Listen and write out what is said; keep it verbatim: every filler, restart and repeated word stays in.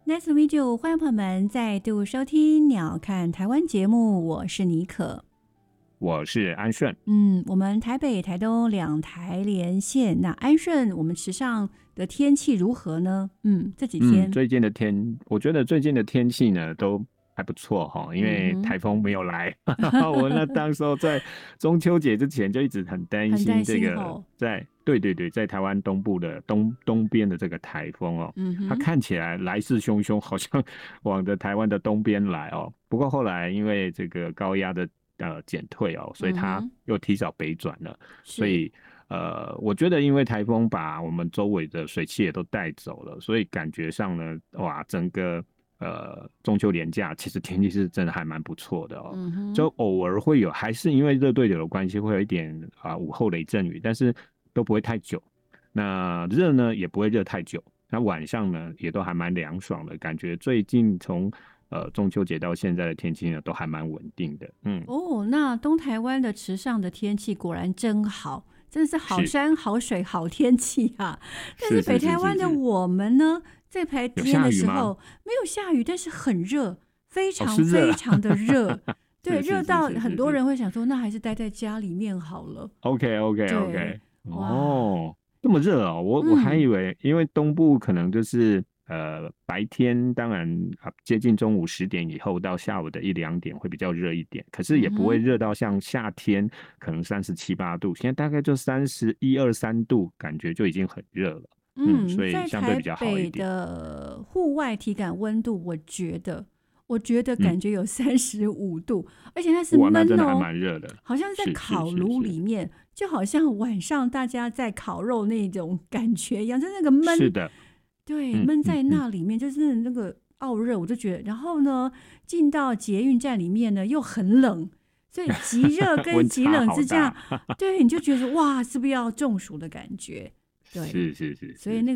Nice to meet you， 欢迎朋友们再度收听鸟看台湾节目，我是妮可， 我是安顺。 嗯，我们台北、台东两台连线。那安顺，我们池上的天气如何呢？嗯，这几天、 嗯、最近的天，我觉得最近的天气呢都还不错哈，因为台风没有来。嗯、我那当时候在中秋节之前就一直很担心这个在。对对对，在台湾东部的东东边的这个台风哦，嗯，它看起来来势汹汹，好像往着台湾的东边来哦。不过后来因为这个高压的呃减退哦，所以它又提早北转了。嗯、所以呃，我觉得因为台风把我们周围的水汽也都带走了，所以感觉上呢，哇，整个呃中秋连假其实天气是真的还蛮不错的哦。嗯、就偶尔会有，还是因为热对流的关系，会有一点啊、呃、午后雷阵雨，但是都不会太久，那热呢也不会热太久，那晚上呢也都还蛮凉爽的，感觉最近从呃中秋节到现在的天气呢都还蛮稳定的。嗯， 哦，那东台湾的池上的天气果然真好，真的是好山好水好天气啊。但是北台湾的我们呢，在白天的时候没有下雨，但是很热，非常非常的热。对，热到很多人会想说，那还是待在家里面好了。 OK OK OK。哦，这么热哦！我我还以为，因为东部可能就是呃白天，当然啊接近中午十点以后到下午的一两点会比较热一点，可是也不会热到像夏天可能三十七八度，现在大概就三十一二三度，感觉就已经很热了。嗯，所以相对比较好一点。 在台北的户外体感温度，我觉得。我觉得感觉有三十五度、嗯，而且那是闷哦， 那真的还蛮热的， 好像在烤炉里面，就好像晚上大家在烤肉那种感觉一样，就那个闷， 是的， 对，闷、嗯、在那里面，就是那个傲热，我就觉得。然后呢，进到捷运站里面呢，又很冷，所以极热跟极冷之下，对，你就觉得哇，是不是要中暑的感觉？对， 是是是， 所以那个。